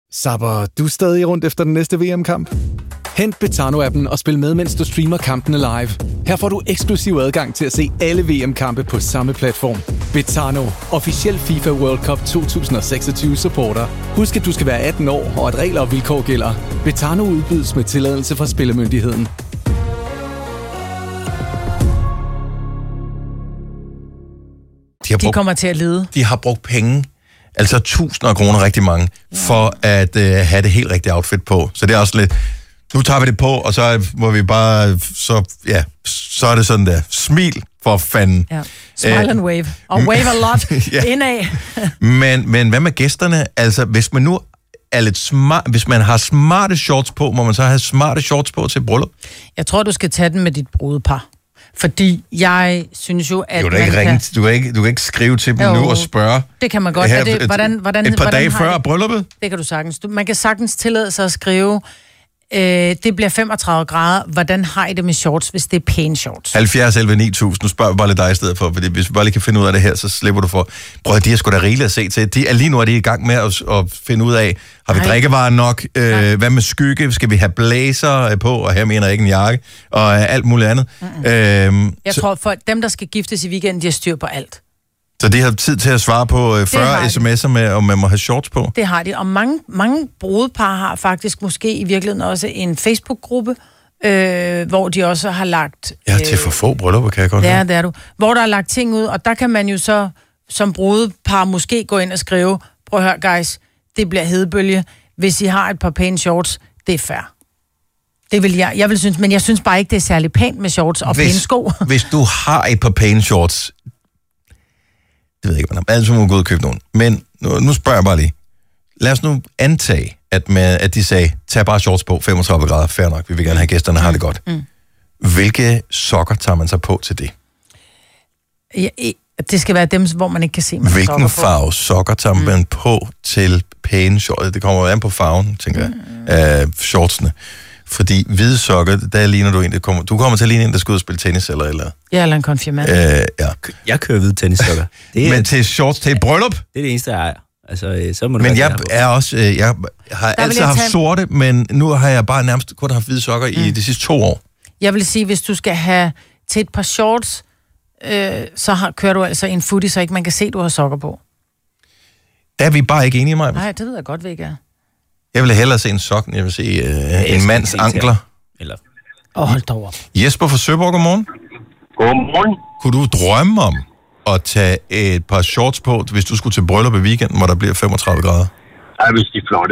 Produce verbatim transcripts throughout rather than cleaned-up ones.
Zapper du stadig rundt efter den næste V M-kamp? Hent Betano-appen og spil med, mens du streamer kampene live. Her får du eksklusiv adgang til at se alle V M-kampe på samme platform. Betano, officiel FIFA World Cup to tusind og seksogtyve supporter. Husk, at du skal være atten år, og at regler og vilkår gælder. Betano udbydes med tilladelse fra Spillemyndigheden. De, har brugt, de kommer til at lide. De har brugt penge, altså tusinder af kroner, rigtig mange, ja. for at uh, have det helt rigtige outfit på. Så det er også lidt, nu tager vi det på, og så må vi bare, så, ja, så er det sådan der, smil for fanden. Ja. Smile uh, and wave. Og wave a lot ja. indad. men, men hvad med gæsterne? Altså, hvis man nu er lidt smart, hvis man har smarte shorts på, må man så have smarte shorts på til bryllup? Jeg tror, du skal tage den med dit brudepar. Fordi jeg synes jo, at du kan, ikke ringe, kan... Du, kan ikke, du kan ikke skrive til dem jo, nu og spørge. Det kan man godt. Her, det, hvordan, hvordan, et par hvordan dage før det? brylluppet? Det kan du sagtens. Man kan sagtens tillade sig at skrive, øh, det bliver femogtredive grader. Hvordan har I det med shorts, hvis det er pæne shorts? halvfjerds elleve ni tusind. Nu spørger vi bare lidt dig i stedet for, fordi hvis vi bare lige kan finde ud af det her, så slipper du for. Prøv, de har sgu da rigeligt at se til. De er lige nu er de i gang med at, at finde ud af, har vi drikkevarer nok? Øh, hvad med skygge? Skal vi have blazer på? Og her mener jeg ikke en jakke. Og alt muligt andet. Øhm, jeg så, tror, for dem, der skal giftes i weekenden, de har styr på alt. Så de har tid til at svare på fyrre sms'er med, om man må have shorts på? Det har de. Og mange, mange brudepar har faktisk måske i virkeligheden også en Facebook-gruppe, øh, hvor de også har lagt... Ja, til for få bryllupper, kan jeg godt Ja, høre. det er du. Hvor der er lagt ting ud, og der kan man jo så som brudepar måske gå ind og skrive, prøv at høre, guys, det bliver hedebølge. Hvis I har et par pæne shorts, det er fair. Det vil jeg. Jeg vil synes, men jeg synes bare ikke, det er særlig pænt med shorts og hvis, pæne sko. Hvis du har et par pæne shorts, det ved jeg ikke, man har altid må gå ud og købe nogen. Men nu, nu spørger jeg bare lige. Lad os nu antage, at, med, at de sagde, tag bare shorts på, femogtredive grader, fair nok, vi vil gerne have gæsterne, har det godt. Mm. Hvilke sokker tager man så på til det? Ja, det skal være dem, hvor man ikke kan se, man Hvilken sokker farve på. sokker tager mm. man på til pæne shorts? Det kommer jo an på farven, tænker jeg, mm. af shortsene. Fordi hvide sokker, der ligner du en, der kommer... Du kommer til at ligne en, der skal ud og spille tennis eller eller... Ja, eller en konfirmand. Øh, ja. Jeg kører hvide tennissokker. Det er, Men til shorts til et bryllup? Det er det eneste, jeg ejer. Altså, så må du men jeg er også... Jeg har der altid haft tage... sorte, men nu har jeg bare nærmest kun haft hvide sokker mm. i de sidste to år. Jeg vil sige, hvis du skal have til et par shorts, øh, så har, kører du altså en footie, så ikke man kan se, du har sokker på. Der er vi bare ikke enige, Maja. Nej, det ved jeg godt, vi ikke er. Jeg vil hellere se en sok, end jeg vil se øh, en mands ankler. Eller... Åh, hold da over. Jesper fra Søborg, godmorgen. Godmorgen. Kunne du drømme om at tage et par shorts på, hvis du skulle til bryllup i weekenden, hvor der bliver femogtredive grader? Ja, hvis de er flotte.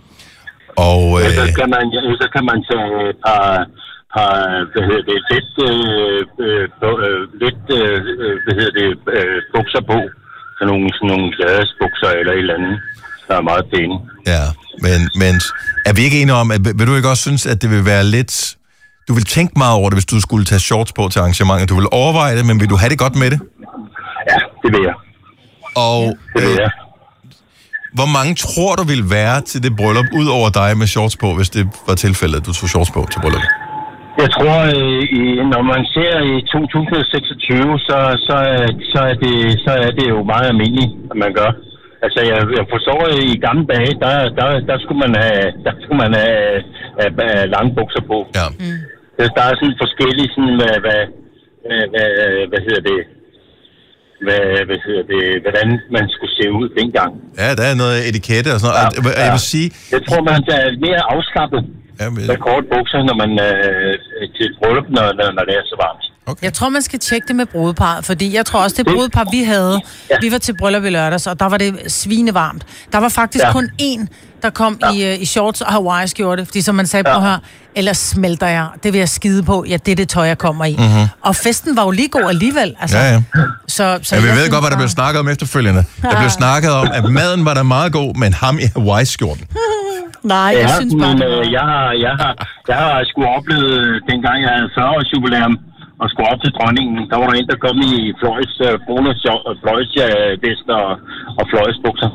Og... Øh... Ja, så, kan man, ja, så kan man tage et par, par hvad hedder det, lidt, øh, øh, lidt øh, hvad hedder det, øh, bukser på. Så nogle, sådan nogle gladesbukser eller et eller andet, der er meget pæne. Ja, men, men er vi ikke enige om, at vil du ikke også synes, at det vil være lidt... Du vil tænke meget over det, hvis du skulle tage shorts på til arrangementet. Du vil overveje det, men vil du have det godt med det? Ja, det vil jeg. Og det vil jeg. Øh, hvor mange tror du vil være til det bryllup, ud over dig med shorts på, hvis det var tilfældet, at du tog shorts på til bryllup? Jeg tror, øh, når man ser i to tusind og seksogtyve, så, så, så, er det, så er det jo meget almindeligt, at man gør. Altså, jeg, jeg forstår, at i gamle dage, der, der, der skulle man have, der skulle man have, have, have lange bukser på. Ja. Mm. Der er sådan forskellige, sådan, hvad, hvad, hvad, hvad hedder det, hvad, hvad hedder det, hvordan man skulle se ud dengang. Ja, der er noget etikette og sådan noget. Ja, ja. Jeg vil sige... Jeg tror, man er mere afslappet ja, men... med kort bukser, når man øh, til et bryllup, når, når det er så varmt. Okay. Jeg tror, man skal tjekke det med brudeparret, fordi jeg tror også, det brudepar, vi havde, ja. vi var til bryllup i lørdags, og der var det svinevarmt. Der var faktisk ja. kun én, der kom ja. i, uh, i shorts og Hawaii-skjorte, fordi som man sagde, prøv ja. her, ellers smelter jeg, det vil jeg skide på, ja, det er det tøj, jeg kommer i. Mm-hmm. Og festen var jo lige god alligevel. Altså. Ja, ja. Så, så ja, vi ved godt, hvad der blev snakket om efterfølgende. Der blev snakket om, at maden var da meget god, men ham i Hawaii-skjorten. Nej, jeg ja, synes bare, men, det var... jeg har, jeg har, jeg har sgu oplevet, dengang jeg havde fyrre års jubilæum, og skulle op til dronningen, der var der en, der kom i Fløjs, uh, Fløjs uh, vest og, og Fløjs bukser.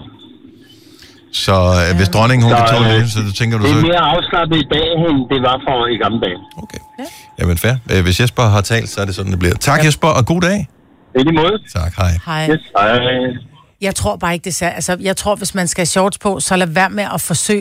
Så uh, hvis dronningen hun kan tåle det, så du tænker du så... Det er mere afslappet i dag, end det var for i gamle dage. Okay. Ja. Jamen fair. Hvis Jesper har talt, så er det sådan, det bliver. Tak Jesper, og god dag. I lige måde. Tak, hej. Hej. Yes, hej. Jeg tror bare ikke, det er... Altså, jeg tror, hvis man skal have shorts på, så lad være med at forsøge